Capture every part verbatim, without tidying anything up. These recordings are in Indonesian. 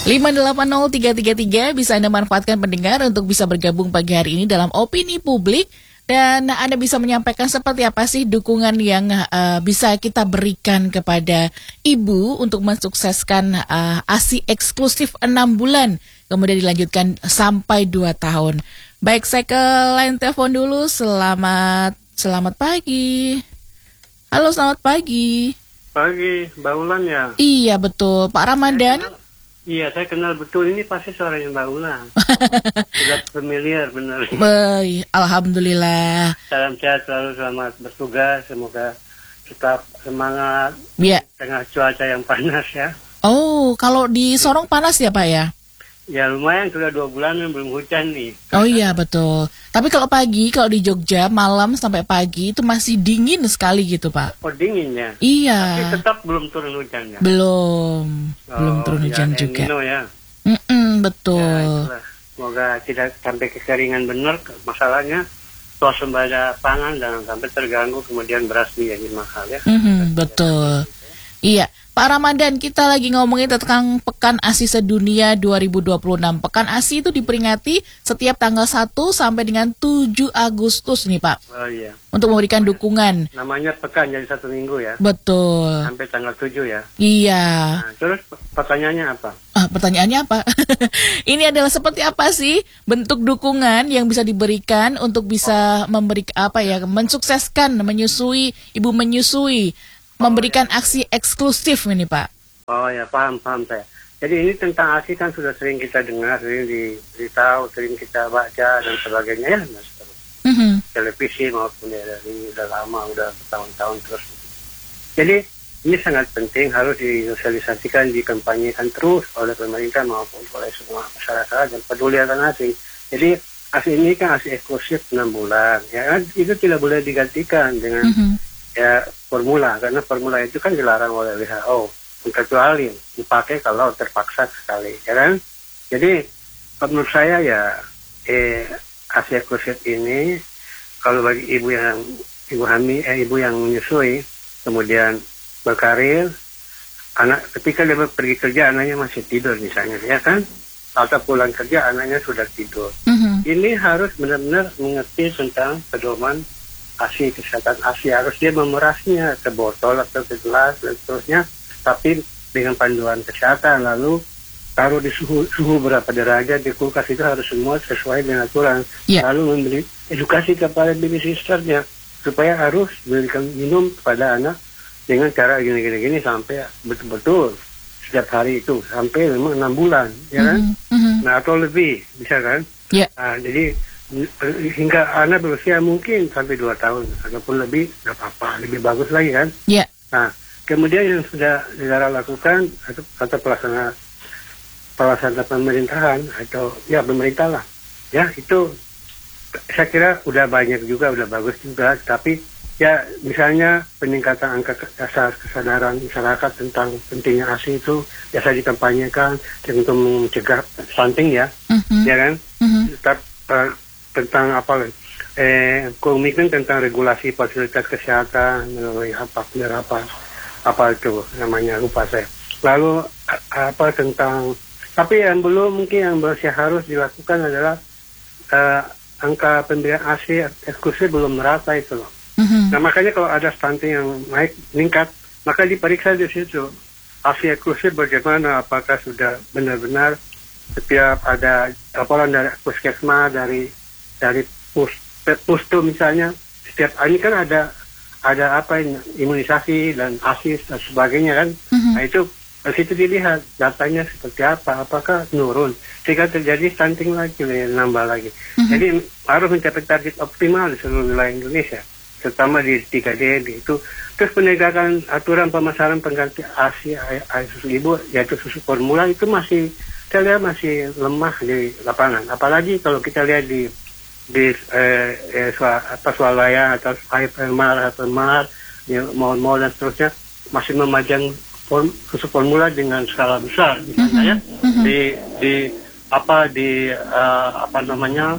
lima delapan nol tiga tiga tiga bisa Anda manfaatkan pendengar untuk bisa bergabung pagi hari ini dalam opini publik. Dan Anda bisa menyampaikan seperti apa sih dukungan yang uh, bisa kita berikan kepada ibu untuk mensukseskan uh, A S I eksklusif enam bulan, kemudian dilanjutkan sampai dua tahun. Baik, saya ke line telepon dulu. Selamat, selamat pagi. Halo, selamat pagi. Pagi, Mbak Ulan ya? Iya, betul. Pak Ramadan? Saya kenal, iya, saya kenal betul. Ini pasti suaranya Mbak Ulan. Sudah familiar, benar. Baik, alhamdulillah. Salam sehat selalu, selamat bertugas. Semoga tetap semangat Ya. tengah cuaca yang panas ya. Oh, kalau di Sorong panas ya, Pak ya? Ya lumayan, sudah dua bulan belum hujan nih. Oh iya, betul. Tapi kalau pagi, kalau di Jogja, malam sampai pagi itu masih dingin sekali gitu, Pak. Oh, dingin ya? Iya. Tapi tetap belum turun hujan ya? Belum. Oh, belum turun ya, hujan El juga. Nino ya? Mm-mm, betul. Ya, itulah. Semoga tidak sampai kekeringan benar masalahnya. Swasembada pangan jangan sampai terganggu, kemudian beras menjadi mahal ya. Mm-hmm, betul. Iya, Pak Ramadan, kita lagi ngomongin tentang Pekan A S I Sedunia dua ribu dua puluh enam. Pekan A S I itu diperingati setiap tanggal satu sampai dengan tujuh Agustus nih, Pak. Oh iya. Untuk memberikan dukungan. Namanya pekan jadi satu minggu ya. Betul. Sampai tanggal tujuh ya. Iya. Nah, terus pertanyaannya apa? Ah, pertanyaannya apa? Ini adalah seperti apa sih bentuk dukungan yang bisa diberikan untuk bisa memberi apa ya, mensukseskan menyusui, ibu menyusui, memberikan aksi eksklusif ini, Pak. Oh ya, paham, paham saya. Jadi ini tentang A S I kan sudah sering kita dengar, sering diberitahu, sering kita baca dan sebagainya ya. Nah, Mm-hmm. televisi maupun ya, dari udah lama, udah bertahun-tahun terus. Jadi ini sangat penting, harus disosialisasikan, dikampanyekan terus oleh pemerintah maupun oleh semua masyarakat dan peduli akan A S I. Jadi A S I ini kan A S I eksklusif enam bulan, ya kan? Itu tidak boleh digantikan dengan Mm-hmm. ya formula, karena formula itu kan dilarang oleh W H O, kecuali dipakai kalau terpaksa sekali, ya kan? Jadi menurut saya ya eh, A S I eksklusif ini kalau bagi ibu yang ibu hamil, eh, ibu yang menyusui, kemudian berkarir, anak ketika dia pergi kerja anaknya masih tidur misalnya, ya kan? Atau pulang kerja anaknya sudah tidur. Mm-hmm. Ini harus benar-benar mengerti tentang pedoman A S I, kesehatan A S I, harus dia memerasnya ke botol atau ke gelas dan seterusnya, tapi dengan panduan kesehatan, lalu taruh di suhu, suhu berapa derajat di kulkas, itu harus semua sesuai dengan aturan. Yeah. Lalu memberi edukasi kepada babysisternya supaya harus berikan minum kepada anak dengan cara gini-gini sampai betul-betul setiap hari itu sampai memang enam bulan, ya kan? Mm-hmm. Nah atau lebih bisa kan? Yeah. Nah, jadi hingga anak berusia mungkin sampai dua tahun ataupun lebih, nggak apa-apa, lebih bagus lagi kan? Ya. Nah, kemudian yang sudah negara lakukan atau, atau pelaksana pelaksana pemerintahan atau ya pemerintah lah, ya itu saya kira udah banyak juga, udah bagus juga, tapi ya misalnya peningkatan angka dasar kesadaran masyarakat tentang pentingnya A S I itu biasa dikampanyekan untuk mencegah stunting ya, Mm-hmm. ya kan? Mm-hmm. Tetap uh, tentang apa eh komitmen tentang regulasi fasilitas kesehatan, apa apa apa itu namanya, lupa saya. Lalu apa tentang, tapi yang belum mungkin yang masih harus dilakukan adalah uh, angka pemberian A S I eksklusif belum merata itu loh. Mm-hmm. Nah makanya kalau ada stunting yang naik meningkat, maka diperiksa di situ A S I eksklusif bagaimana, apakah sudah benar-benar setiap ada laporan dari puskesmas, dari dari pus pustu misalnya, setiap hari kan ada ada apa ini, imunisasi dan A S I dan sebagainya kan. Mm-hmm. Nah itu di situ dilihat datanya seperti apa, apakah menurun sehingga terjadi stunting lagi, nambah lagi. Mm-hmm. Jadi harus mencapai target optimal di seluruh wilayah Indonesia, terutama di tiga D itu. Terus penegakan aturan pemasaran pengganti A S I air susu ibu, yaitu susu formula, itu masih saya lihat masih lemah di lapangan. Apalagi kalau kita lihat di di eh, eh, swa, apa swalaya atau hypermar hypermar di mall-mall dan seterusnya masih memajang form, susu formula dengan skala besar misalnya, mm-hmm. ya di di apa di uh, apa namanya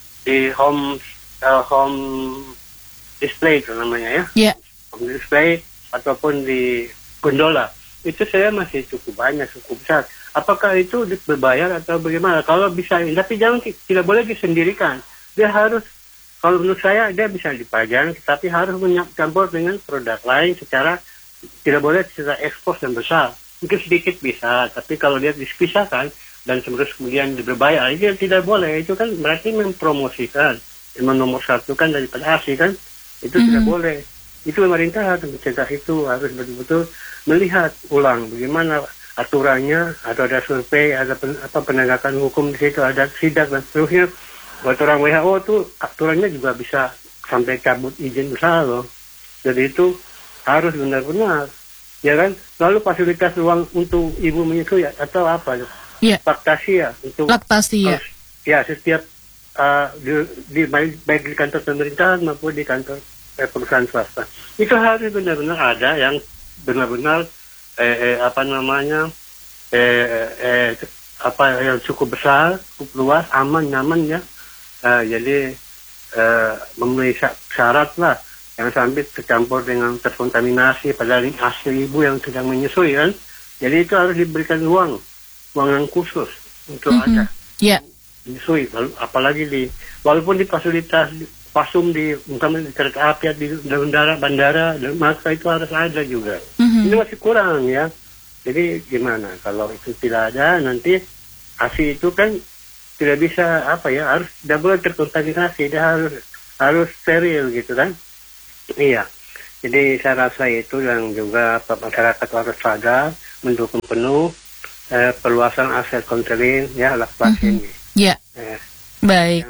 di home uh, home display itu namanya ya, yeah. home display ataupun di gondola. itu saya masih cukup banyak, cukup besar. Apakah itu berbayar atau bagaimana? Kalau bisa, tapi jangan tidak boleh disendirikan. Dia harus, kalau menurut saya dia bisa dipajang, tapi harus mencampur dengan produk lain secara tidak boleh secara ekspos dan besar. Mungkin sedikit bisa, tapi kalau dia dipisahkan dan terus kemudian berbayar, itu tidak boleh. Itu kan berarti mempromosikan, menomor satu kan daripada A S I kan, itu mm-hmm. tidak boleh. Itu pemerintah harus mencegah itu, harus betul-betul melihat ulang bagaimana aturannya, atau ada survei, ada pen, apa penegakan hukum di situ, ada sidak dan seterusnya. Buat orang W H O tuh aturannya juga bisa sampai cabut izin usaha loh. Jadi itu harus benar-benar, ya kan? Lalu fasilitas ruang untuk ibu menyusui atau apa? Yeah. Laktasi ya, untuk laktasi ya. Ya setiap uh, di, di baik di kantor pemerintahan maupun di kantor eh, perusahaan swasta. Itu harus benar-benar ada yang benar-benar eh, eh, apa namanya eh, eh, apa yang cukup besar, cukup luas, aman, nyaman ya. Uh, jadi uh, memenuhi syarat lah, yang sampai tercampur dengan terkontaminasi pada hasil ibu yang sedang menyusui kan. Jadi itu harus diberikan ruang, ruang yang khusus untuk mm-hmm. ada yeah. menyusui. Lalu apalagi di walaupun di fasilitas pasum di misalnya kereta api di bandara, bandara dan maka itu harus ada juga. Mm-hmm. Ini masih kurang ya. Jadi gimana kalau itu tidak ada, nanti A S I itu kan tidak bisa apa ya, harus tidak boleh terkontaminasi, dia harus harus steril gitu kan. Iya. Jadi saya rasa itu yang juga masyarakat harus sadar, mendukung penuh eh, perluasan aset konseling ya laktasi ini. Mm-hmm. Ya. Eh, Baik.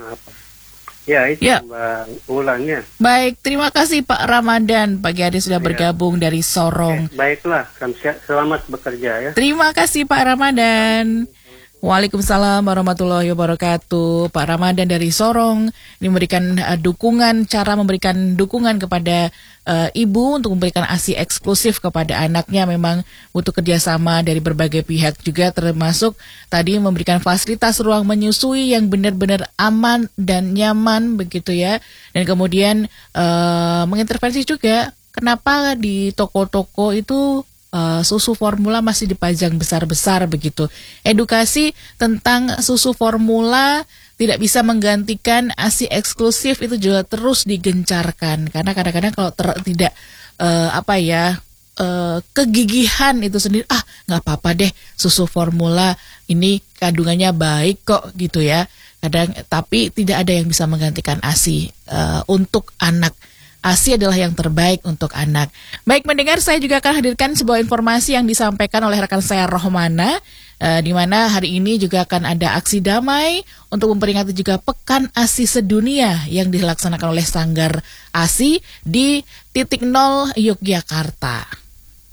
Ya itu ya. Mbak ulangnya. Baik, terima kasih Pak Ramadan pagi hari sudah ya. bergabung dari Sorong. Eh, baiklah, selamat bekerja ya. Terima kasih Pak Ramadan. Waalaikumsalam warahmatullahi wabarakatuh. Pak Ramadan dari Sorong ini memberikan uh, dukungan, cara memberikan dukungan kepada uh, ibu untuk memberikan A S I eksklusif kepada anaknya. Memang butuh kerjasama dari berbagai pihak juga, termasuk tadi memberikan fasilitas ruang menyusui yang benar-benar aman dan nyaman begitu ya. Dan kemudian uh, mengintervensi juga kenapa di toko-toko itu Uh, susu formula masih dipajang besar-besar begitu. Edukasi tentang susu formula tidak bisa menggantikan A S I eksklusif itu juga terus digencarkan, karena kadang-kadang kalau ter, tidak uh, apa ya uh, kegigihan itu sendiri, ah nggak apa-apa deh susu formula ini kandungannya baik kok gitu ya. Kadang tapi tidak ada yang bisa menggantikan A S I uh, untuk anak. A S I adalah yang terbaik untuk anak. Baik mendengar, saya juga akan hadirkan sebuah informasi yang disampaikan oleh rekan saya Rohmana, uh, di mana hari ini juga akan ada aksi damai untuk memperingati juga Pekan A S I Sedunia yang dilaksanakan oleh Sanggar A S I di titik nol Yogyakarta.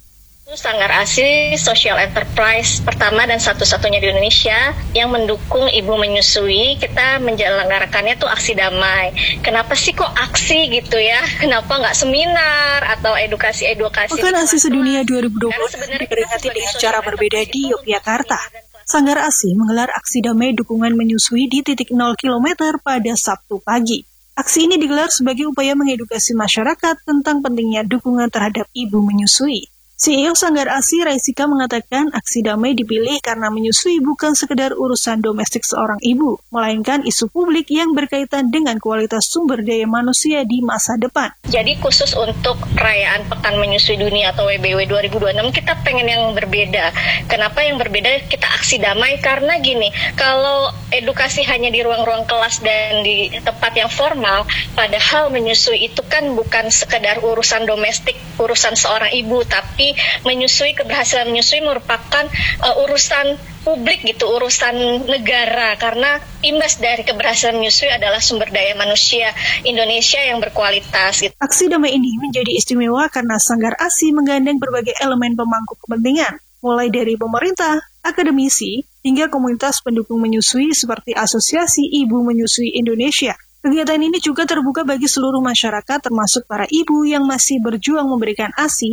Sanggar A S I Social Enterprise pertama dan satu-satunya di Indonesia yang mendukung ibu menyusui. Kita menyelenggarakannya tuh aksi damai. Kenapa sih kok aksi gitu ya? Kenapa nggak seminar atau edukasi-edukasi? Pekan A S I Sedunia dua ribu dua puluh diperingati dengan cara berbeda di Yogyakarta. Sanggar A S I menggelar aksi damai dukungan menyusui di titik nol kilometer pada Sabtu pagi. Aksi ini digelar sebagai upaya mengedukasi masyarakat tentang pentingnya dukungan terhadap ibu menyusui. C E O Sanggar A S I Raisika mengatakan aksi damai dipilih karena menyusui bukan sekedar urusan domestik seorang ibu, melainkan isu publik yang berkaitan dengan kualitas sumber daya manusia di masa depan. Jadi khusus untuk perayaan Pekan Menyusui Dunia atau W B W dua ribu dua puluh enam kita pengen yang berbeda. Kenapa yang berbeda? Kita aksi damai karena gini, kalau edukasi hanya di ruang-ruang kelas dan di tempat yang formal, padahal menyusui itu kan bukan sekedar urusan domestik, urusan seorang ibu, tapi menyusui, keberhasilan menyusui merupakan uh, urusan publik gitu, urusan negara, karena imbas dari keberhasilan menyusui adalah sumber daya manusia Indonesia yang berkualitas gitu. Aksi damai ini menjadi istimewa karena Sanggar A S I menggandeng berbagai elemen pemangku kepentingan, mulai dari pemerintah, akademisi, hingga komunitas pendukung menyusui seperti Asosiasi Ibu Menyusui Indonesia. Kegiatan ini juga terbuka bagi seluruh masyarakat termasuk para ibu yang masih berjuang memberikan A S I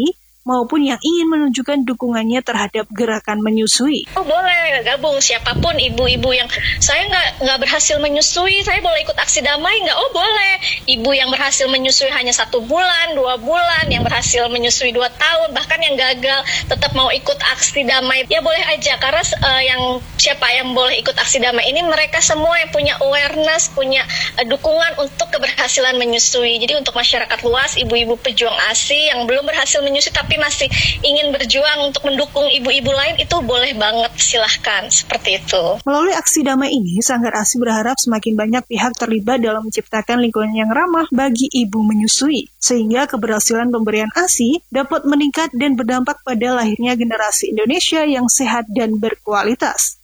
maupun yang ingin menunjukkan dukungannya terhadap gerakan menyusui. Oh boleh gabung, siapapun ibu-ibu yang saya nggak nggak berhasil menyusui, saya boleh ikut aksi damai nggak? Oh boleh. Ibu yang berhasil menyusui hanya satu bulan, dua bulan, yang berhasil menyusui dua tahun, bahkan yang gagal tetap mau ikut aksi damai, ya boleh aja. Karena uh, yang siapa yang boleh ikut aksi damai ini mereka semua yang punya awareness, punya uh, dukungan untuk keberhasilan menyusui. Jadi untuk masyarakat luas, ibu-ibu pejuang A S I yang belum berhasil menyusui tapi masih ingin berjuang untuk mendukung ibu-ibu lain, itu boleh banget, silahkan, seperti itu. Melalui aksi damai ini, Sanggar A S I berharap semakin banyak pihak terlibat dalam menciptakan lingkungan yang ramah bagi ibu menyusui, sehingga keberhasilan pemberian A S I dapat meningkat dan berdampak pada lahirnya generasi Indonesia yang sehat dan berkualitas.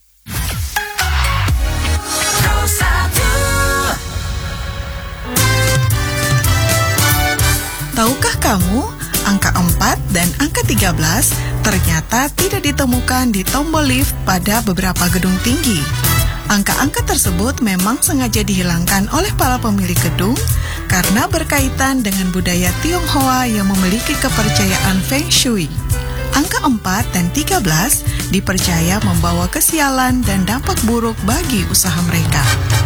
Tahukah kamu, angka empat dan angka tiga belas ternyata tidak ditemukan di tombol lift pada beberapa gedung tinggi. Angka-angka tersebut memang sengaja dihilangkan oleh para pemilik gedung karena berkaitan dengan budaya Tionghoa yang memiliki kepercayaan Feng Shui. Angka empat dan tiga belas dipercaya membawa kesialan dan dampak buruk bagi usaha mereka.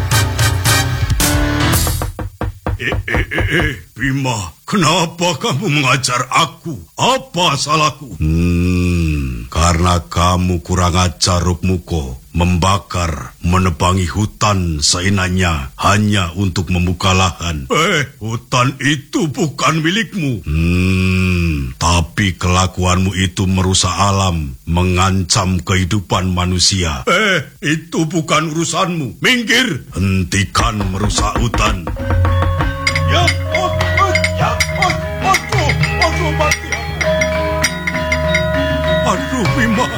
Eh, eh, eh, eh, Bima, kenapa kamu mengajar aku? Apa salahku? Hmm, karena kamu kurang ajar, Rukmuko. Membakar, menebangi hutan seenaknya hanya untuk membuka lahan. Eh, hutan itu bukan milikmu. Hmm, tapi kelakuanmu itu merusak alam, mengancam kehidupan manusia. Eh, itu bukan urusanmu. Minggir, hentikan merusak hutan. Ya, oh, oh, ya, oh, aduh, aduh, mati aku. Aduh, Bima,